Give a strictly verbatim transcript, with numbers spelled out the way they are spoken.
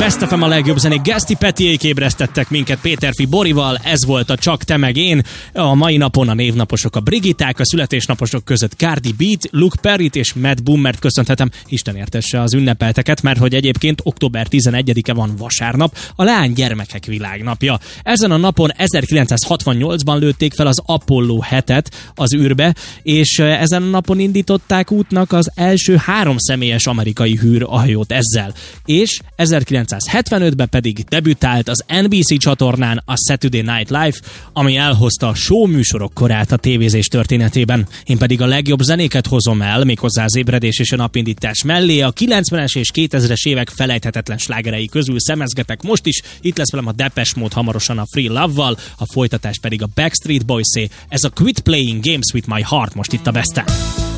Best ef em a legjobb zenék. Geszti Petiék ébresztettek minket Péterfi Borival, ez volt a Csak te meg én. A mai napon a névnaposok a Brigitták, a születésnaposok között Cardi B-t, Luke Perryt és Matt Boomert köszönhetem. Isten értesse az ünnepelteket, mert hogy egyébként október tizenegyedike van vasárnap, a leánygyermekek világnapja. Ezen a napon ezerkilencszázhatvannyolcban lőtték fel az Apollo hetet az űrbe, és ezen a napon indították útnak az első három személyes amerikai űrhajót ezzel. És ezerkilencszázhetvenötben pedig debütált az en bé cé csatornán a Saturday Night Live, ami elhozta a show műsorok korát a tévézés történetében. Én pedig a legjobb zenéket hozom el, méghozzá az ébredés és a napindítás mellé. A kilencvenes és kétezres évek felejthetetlen slágerei közül szemezgetek most is. Itt lesz velem a Depeche Mode hamarosan a Free Love-val, a folytatás pedig a Backstreet Boys-é. Ez a Quit Playing Games with My Heart most itt a Besten.